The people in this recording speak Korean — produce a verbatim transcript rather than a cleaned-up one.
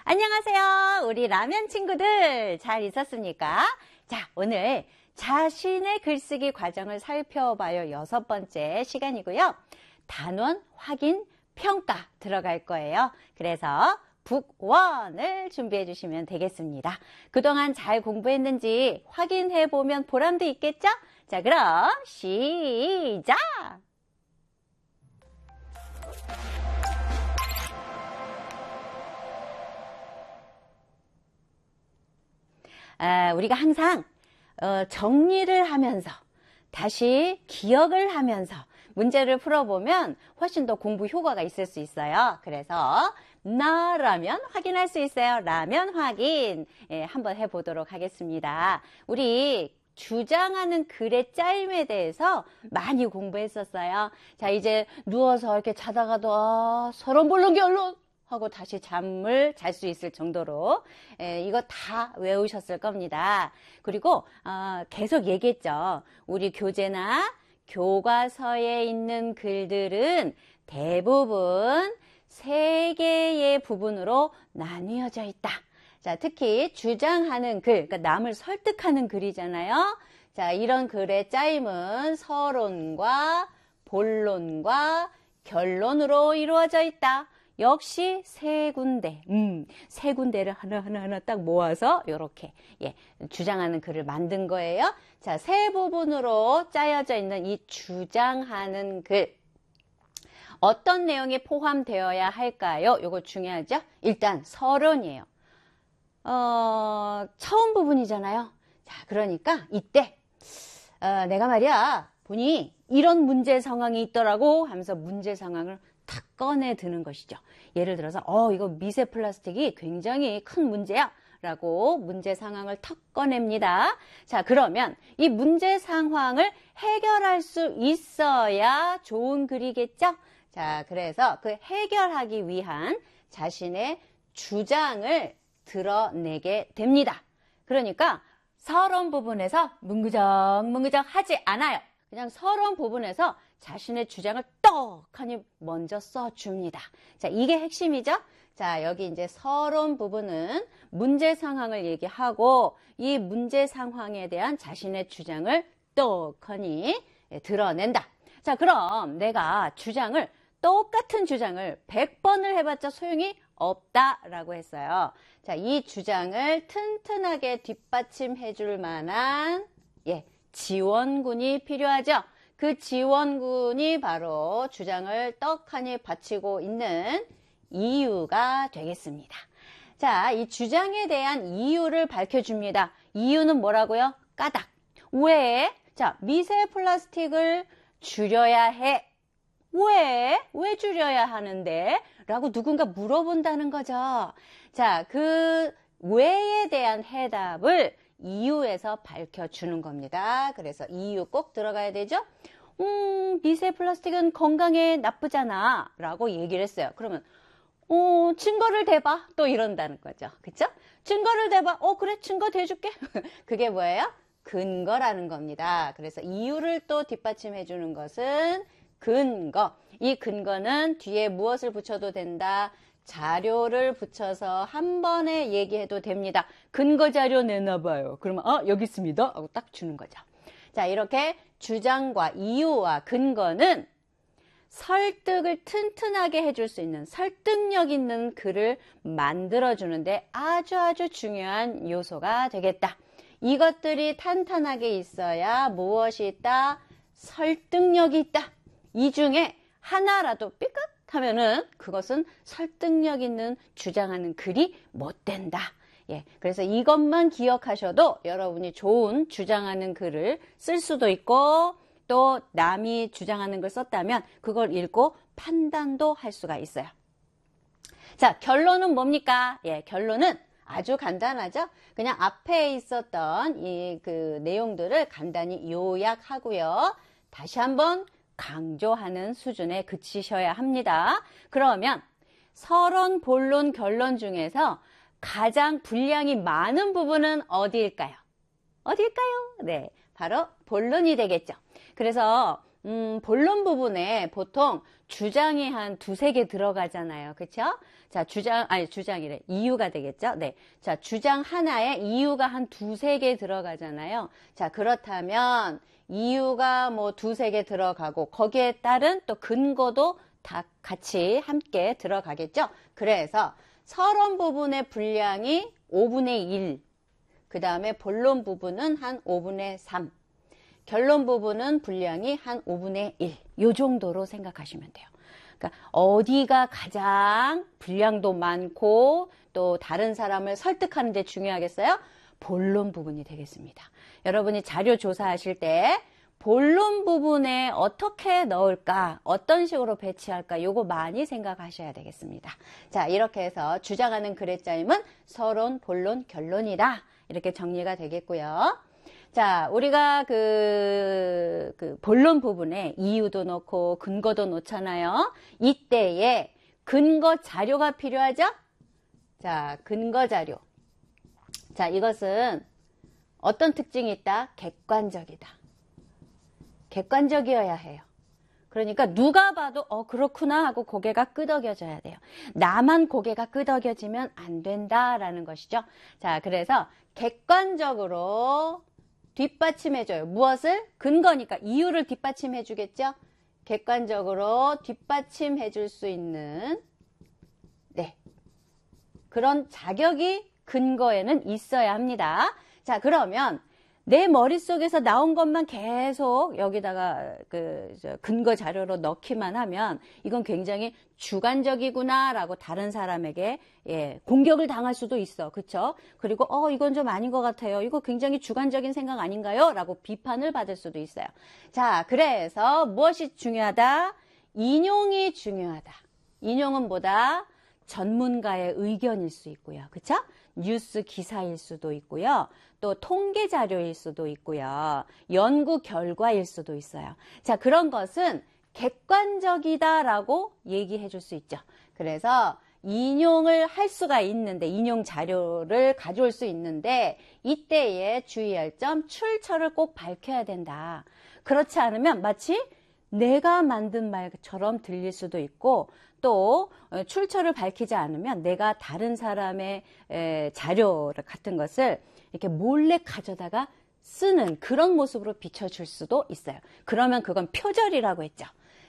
안녕하세요. 우리 라면 친구들 잘 있었습니까? 자, 오늘 자신의 글쓰기 과정을 살펴봐요. 여섯 번째 시간이고요. 단원 확인 평가 들어갈 거예요. 그래서 북원을 준비해 주시면 되겠습니다. 그동안 잘 공부했는지 확인해 보면 보람도 있겠죠? 자, 그럼 시작! 아, 우리가 항상 어, 정리를 하면서 다시 기억을 하면서 문제를 풀어보면 훨씬 더 공부 효과가 있을 수 있어요. 그래서 나라면 확인할 수 있어요. 라면 확인 예, 한번 해보도록 하겠습니다. 우리 주장하는 글의 짜임에 대해서 많이 공부했었어요. 자, 이제 누워서 이렇게 자다가도 아, 서론 본론 결론 하고 다시 잠을 잘 수 있을 정도로 에, 이거 다 외우셨을 겁니다. 그리고 어, 계속 얘기했죠. 우리 교재나 교과서에 있는 글들은 대부분 세 개의 부분으로 나뉘어져 있다. 자, 특히 주장하는 글, 그러니까 남을 설득하는 글이잖아요. 자, 이런 글의 짜임은 서론과 본론과 결론으로 이루어져 있다. 역시 세 군데, 음, 세 군데를 하나하나 하나 딱 모아서 이렇게 예, 주장하는 글을 만든 거예요. 자, 세 부분으로 짜여져 있는 이 주장하는 글. 어떤 내용이 포함되어야 할까요? 이거 중요하죠? 일단 서론이에요. 어, 처음 부분이잖아요. 자, 그러니까 이때 어, 내가 말이야 보니 이런 문제 상황이 있더라고 하면서 문제 상황을 탁 꺼내 드는 것이죠. 예를 들어서 어 이거 미세 플라스틱이 굉장히 큰 문제야 라고 문제 상황을 탁 꺼냅니다. 자, 그러면 이 문제 상황을 해결할 수 있어야 좋은 글이겠죠? 자, 그래서 그 해결하기 위한 자신의 주장을 드러내게 됩니다. 그러니까 서론 부분에서 뭉그적 뭉그적 하지 않아요. 그냥 서론 부분에서 자신의 주장을 떡하니 먼저 써줍니다. 자, 이게 핵심이죠? 자, 여기 이제 서론 부분은 문제 상황을 얘기하고 이 문제 상황에 대한 자신의 주장을 떡하니 드러낸다. 자, 그럼 내가 주장을 똑같은 주장을 백 번을 해봤자 소용이 없다라고 했어요. 자, 이 주장을 튼튼하게 뒷받침해 줄 만한 예, 지원군이 필요하죠. 그 지원군이 바로 주장을 떡하니 받치고 있는 이유가 되겠습니다. 자, 이 주장에 대한 이유를 밝혀줍니다. 이유는 뭐라고요? 까닭. 왜? 자, 미세 플라스틱을 줄여야 해. 왜? 왜 줄여야 하는데? 라고 누군가 물어본다는 거죠. 자, 그 왜에 대한 해답을 이유에서 밝혀주는 겁니다. 그래서 이유 꼭 들어가야 되죠. 음, 미세 플라스틱은 건강에 나쁘잖아 라고 얘기를 했어요. 그러면 어, 증거를 대봐 또 이런다는 거죠. 그쵸? 증거를 대봐. 어, 그래, 증거 대줄게. 그게 뭐예요? 근거라는 겁니다. 그래서 이유를 또 뒷받침해 주는 것은 근거. 이 근거는 뒤에 무엇을 붙여도 된다. 자료를 붙여서 한 번에 얘기해도 됩니다. 근거 자료 내놔봐요. 그러면 어 여기 있습니다 하고 딱 주는 거죠. 자, 이렇게 주장과 이유와 근거는 설득을 튼튼하게 해줄 수 있는 설득력 있는 글을 만들어주는데 아주 아주 중요한 요소가 되겠다. 이것들이 탄탄하게 있어야 무엇이 있다? 설득력이 있다. 이 중에 하나라도 삐끗 하면은 그것은 설득력 있는 주장하는 글이 못 된다. 예, 그래서 이것만 기억하셔도 여러분이 좋은 주장하는 글을 쓸 수도 있고 또 남이 주장하는 걸 썼다면 그걸 읽고 판단도 할 수가 있어요. 자, 결론은 뭡니까? 예, 결론은 아주 간단하죠? 그냥 앞에 있었던 이 그 내용들을 간단히 요약하고요. 다시 한번 강조하는 수준에 그치셔야 합니다. 그러면 서론, 본론, 결론 중에서 가장 분량이 많은 부분은 어디일까요? 어디일까요? 네, 바로 본론이 되겠죠. 그래서 음, 본론 부분에 보통 주장이 한 두세 개 들어가잖아요. 그쵸? 자, 주장, 아니, 주장이래. 이유가 되겠죠? 네. 자, 주장 하나에 이유가 한 두세 개 들어가잖아요. 자, 그렇다면 이유가 뭐 두세 개 들어가고 거기에 따른 또 근거도 다 같이 함께 들어가겠죠? 그래서 서론 부분의 분량이 오분의 일, 그 다음에 본론 부분은 한 오분의 삼, 결론 부분은 분량이 한 오분의 일, 요 정도로 생각하시면 돼요. 그러니까 어디가 가장 분량도 많고 또 다른 사람을 설득하는 데 중요하겠어요? 본론 부분이 되겠습니다. 여러분이 자료 조사하실 때 본론 부분에 어떻게 넣을까, 어떤 식으로 배치할까, 요거 많이 생각하셔야 되겠습니다. 자, 이렇게 해서 주장하는 글의 짜임은 서론, 본론, 결론이다. 이렇게 정리가 되겠고요. 자, 우리가 그, 그 본론 부분에 이유도 넣고 근거도 넣잖아요. 이때에 근거 자료가 필요하죠? 자, 근거 자료. 자, 이것은 어떤 특징이 있다? 객관적이다. 객관적이어야 해요. 그러니까 누가 봐도 어 그렇구나 하고 고개가 끄덕여져야 돼요. 나만 고개가 끄덕여지면 안 된다라는 것이죠. 자, 그래서 객관적으로 뒷받침해줘요. 무엇을? 근거니까 이유를 뒷받침해 주겠죠? 객관적으로 뒷받침해 줄 수 있는 네, 그런 자격이 근거에는 있어야 합니다. 자, 그러면 내 머릿속에서 나온 것만 계속 여기다가 그 근거 자료로 넣기만 하면 이건 굉장히 주관적이구나 라고 다른 사람에게 예, 공격을 당할 수도 있어. 그쵸? 그리고 어 이건 좀 아닌 것 같아요. 이거 굉장히 주관적인 생각 아닌가요? 라고 비판을 받을 수도 있어요. 자, 그래서 무엇이 중요하다? 인용이 중요하다. 인용은 뭐다? 전문가의 의견일 수 있고요. 그쵸? 뉴스 기사일 수도 있고요. 또 통계 자료일 수도 있고요. 연구 결과일 수도 있어요. 자, 그런 것은 객관적이다라고 얘기해 줄 수 있죠. 그래서 인용을 할 수가 있는데, 인용 자료를 가져올 수 있는데, 이때에 주의할 점, 출처를 꼭 밝혀야 된다. 그렇지 않으면 마치 내가 만든 말처럼 들릴 수도 있고, 또 출처를 밝히지 않으면 내가 다른 사람의 자료 같은 것을 이렇게 몰래 가져다가 쓰는 그런 모습으로 비춰줄 수도 있어요. 그러면 그건 표절이라고 했죠.